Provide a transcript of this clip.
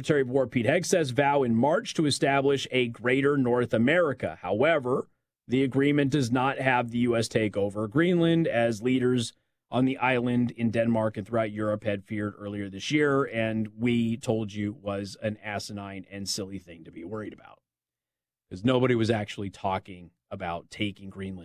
Secretary of War Pete Hegseth's vow in March to establish a greater North America. However, the agreement does not have the U.S. take over Greenland, as leaders on the island in Denmark and throughout Europe had feared earlier this year, and we told you was an asinine and silly thing to be worried about, because nobody was actually talking about taking Greenland